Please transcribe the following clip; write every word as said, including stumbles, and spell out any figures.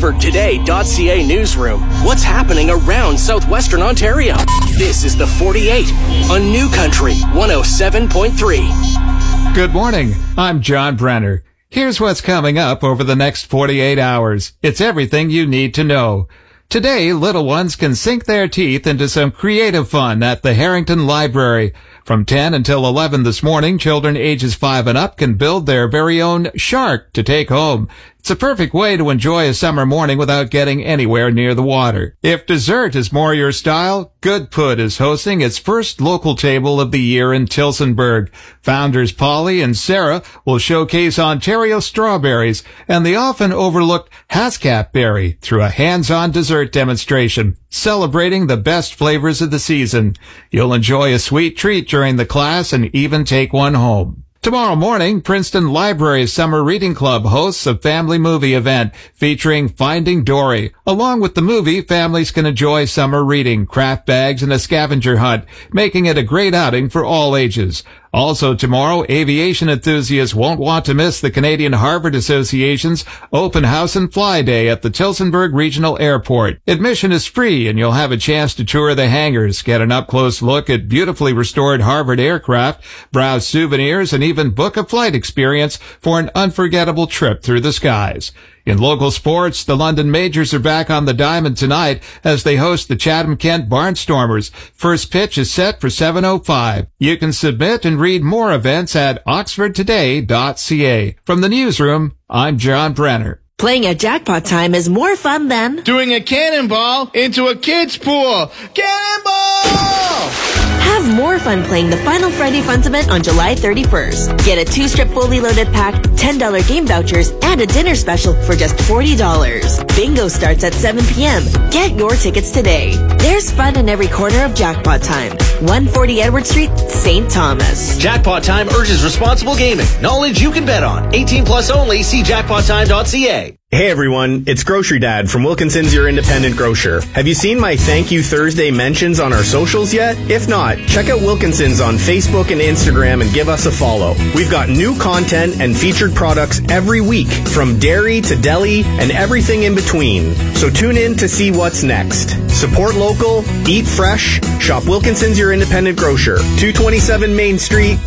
Oxford Today dot C A newsroom. What's happening around southwestern Ontario? This is the forty-eight on New Country one oh seven point three. Good morning. I'm John Brenner. Here's what's coming up over the next forty-eight hours. It's everything you need to know. Today, little ones can sink their teeth into some creative fun at the Harrington Library. From ten until eleven this morning, children ages five and up can build their very own shark to take home. It's a perfect way to enjoy a summer morning without getting anywhere near the water. If dessert is more your style, Good Put is hosting its first local table of the year in Tillsonburg. Founders Polly and Sarah will showcase Ontario strawberries and the often overlooked Hascap berry through a hands-on dessert demonstration, celebrating the best flavors of the season. You'll enjoy a sweet treat during the class and even take one home. Tomorrow morning, Princeton Library's Summer Reading Club hosts a family movie event featuring Finding Dory. Along with the movie, families can enjoy summer reading, craft bags, and a scavenger hunt, making it a great outing for all ages. Also tomorrow, aviation enthusiasts won't want to miss the Canadian Harvard Association's Open House and Fly Day at the Tillsonburg Regional Airport. Admission is free, and you'll have a chance to tour the hangars, get an up-close look at beautifully restored Harvard aircraft, browse souvenirs, and even book a flight experience for an unforgettable trip through the skies. In local sports, the London Majors are back on the diamond tonight as they host the Chatham-Kent Barnstormers. First pitch is set for seven oh five. You can submit and read more events at Oxford Today dot C A. From the newsroom, I'm John Brenner. Playing at Jackpot Time is more fun than doing a cannonball into a kid's pool. Cannonball! Have more fun playing the Final Friday Funds event on July thirty-first. Get a two-strip fully loaded pack, ten dollars game vouchers, and a dinner special for just forty dollars. Bingo starts at seven p.m. Get your tickets today. There's fun in every corner of Jackpot Time. one forty Edward Street, Saint Thomas. Jackpot Time urges responsible gaming. Knowledge you can bet on. eighteen plus only. See jackpot time dot C A. Hey everyone, it's Grocery Dad from Wilkinson's Your Independent Grocer. Have you seen my Thank You Thursday mentions on our socials yet? If not, check out Wilkinson's on Facebook and Instagram and give us a follow. We've got new content and featured products every week, from dairy to deli and everything in between. So tune in to see what's next. Support local, eat fresh, shop Wilkinson's Your Independent Grocer, two twenty-seven Main Street,